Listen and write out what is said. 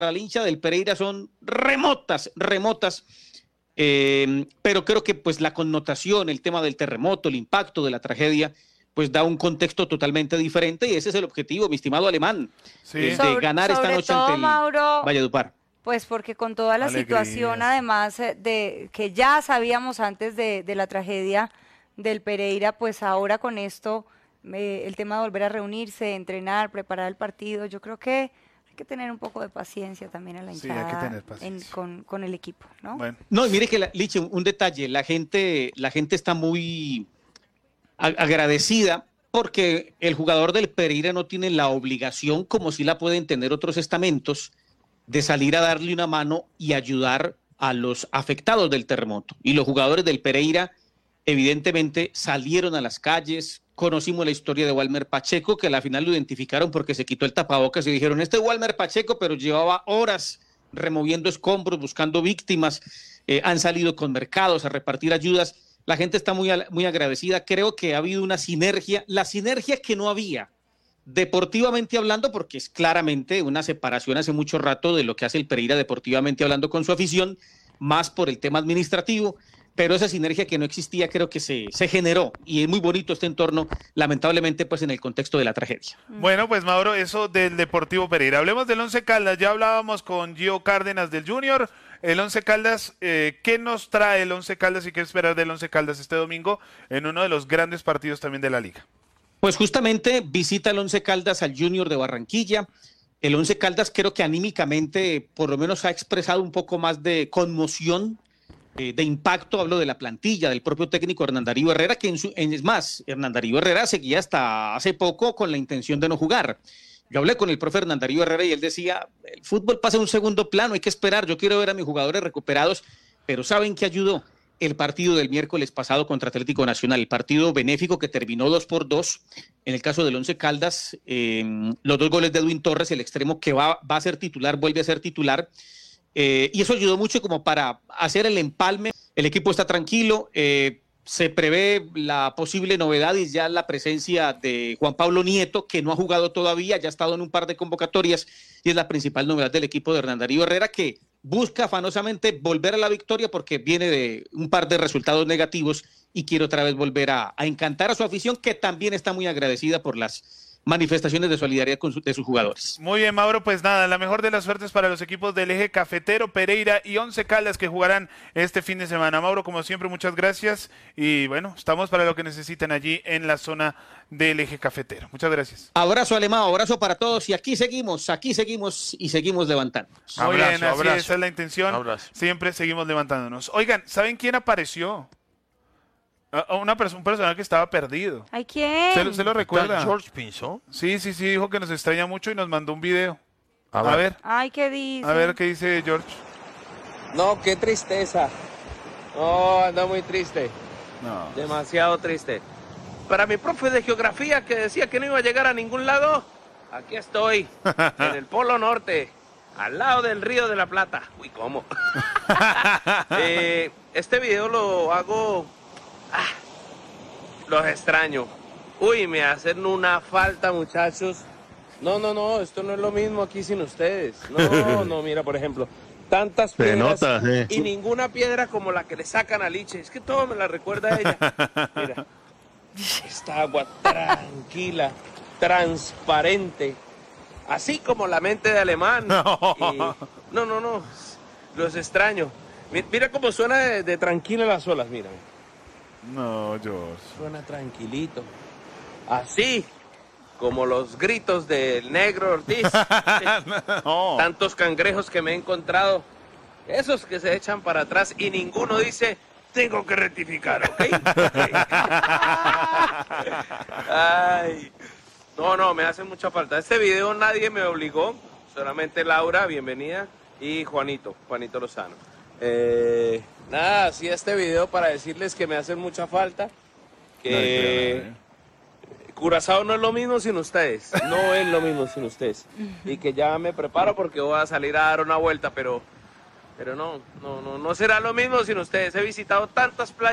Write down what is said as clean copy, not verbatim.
el hincha del Pereira son remotas, pero creo que pues la connotación, el tema del terremoto, el impacto de la tragedia, pues da un contexto totalmente diferente y ese es el objetivo, mi estimado Alemán, Sí. de ganar esta noche todo, ante el Mauro, Valledupar. pues porque con toda la Alegrías. situación, además de que ya sabíamos antes de la tragedia del Pereira, pues ahora con esto, el tema de volver a reunirse, entrenar, preparar el partido, yo creo que hay que tener un poco de paciencia también a la Sí, hay que hinchada tener paciencia. con el equipo, ¿no? Bueno, No, y mire que, Liche, un detalle, la gente está muy agradecida porque el jugador del Pereira no tiene la obligación, como si la pueden tener otros estamentos, de salir a darle una mano y ayudar a los afectados del terremoto. Y los jugadores del Pereira evidentemente salieron a las calles. Conocimos la historia de Walmer Pacheco, que a la final lo identificaron porque se quitó el tapabocas y dijeron, este es Walmer Pacheco, pero llevaba horas removiendo escombros, buscando víctimas, han salido con mercados a repartir ayudas. La gente está muy agradecida. Creo que ha habido una sinergia, la sinergia que no había deportivamente hablando, porque es claramente una separación hace mucho rato de lo que hace el Pereira deportivamente hablando con su afición, más por el tema administrativo, pero esa sinergia que no existía creo que se generó y es muy bonito este entorno, lamentablemente pues en el contexto de la tragedia. Bueno, pues Mauro, eso del Deportivo Pereira. Hablemos del Once Caldas, ya hablábamos con Gio Cárdenas del Junior. El Once Caldas, ¿qué nos trae el Once Caldas y qué esperar del Once Caldas este domingo en uno de los grandes partidos también de la liga? Pues justamente visita el Once Caldas al Junior de Barranquilla. El Once Caldas creo que anímicamente por lo menos ha expresado un poco más de conmoción, de impacto. Hablo de la plantilla, del propio técnico Hernán Darío Herrera, que es más, Hernán Darío Herrera seguía hasta hace poco con la intención de no jugar. Yo hablé con el profe Hernán Darío Herrera y él decía, el fútbol pasa a un segundo plano, hay que esperar, yo quiero ver a mis jugadores recuperados, pero ¿saben qué ayudó? El partido del miércoles pasado contra Atlético Nacional, el partido benéfico que terminó 2-2. En el caso del Once Caldas, los 2 goles de Edwin Torres, el extremo que va a ser titular, vuelve a ser titular. Y eso ayudó mucho como para hacer el empalme. El equipo está tranquilo. Se prevé la posible novedad y ya la presencia de Juan Pablo Nieto, que no ha jugado todavía, ya ha estado en un par de convocatorias y es la principal novedad del equipo de Hernán Darío Herrera, que busca afanosamente volver a la victoria porque viene de un par de resultados negativos y quiere otra vez volver a encantar a su afición, que también está muy agradecida por las manifestaciones de solidaridad de sus jugadores. Muy bien, Mauro, pues nada, la mejor de las suertes para los equipos del Eje Cafetero, Pereira y Once Caldas que jugarán este fin de semana. Mauro, como siempre, muchas gracias y bueno, estamos para lo que necesiten allí en la zona del Eje Cafetero. Muchas gracias. Abrazo, Alemán, abrazo para todos y aquí seguimos y seguimos levantándonos. Muy Abrazo, bien, así abrazo. esa es la intención. Abrazo. Siempre seguimos levantándonos. Oigan, ¿saben quién apareció? Un personaje que estaba perdido. ¿Ay, quién? ¿Se lo recuerda? George Pinzón. Sí, dijo que nos extraña mucho y nos mandó un video. A A ver. ver, Ay, ¿qué dice? a ver qué dice George. No, qué tristeza. No, anda muy triste. No. Demasiado triste. Para mi profe de geografía que decía que no iba a llegar a ningún lado, aquí estoy, en el Polo Norte, al lado del Río de la Plata. Uy, ¿cómo? Este video lo hago... los extraño. Uy, me hacen una falta, muchachos. No, esto no es lo mismo aquí sin ustedes. No, mira, por ejemplo, tantas Se piedras nota, sí. y ninguna piedra como la que le sacan a Liche. Es que todo me la recuerda a ella. Mira, esta agua tranquila, transparente, así como la mente de Alemán. No, los extraño. Mira cómo suena de tranquila las olas, mira. No, George. Suena tranquilito. Así como los gritos del negro Ortiz. No. Tantos cangrejos que me he encontrado. Esos que se echan para atrás y ninguno dice, tengo que rectificar, ¿ok? Ay. No, me hace mucha falta. Este video nadie me obligó. Solamente Laura, bienvenida. Y Juanito Lozano. Nada, sí, este video para decirles que me hacen mucha falta, que Curazao no es lo mismo sin ustedes, no es lo mismo sin ustedes, y que ya me preparo porque voy a salir a dar una vuelta, pero no será lo mismo sin ustedes. He visitado tantas playas.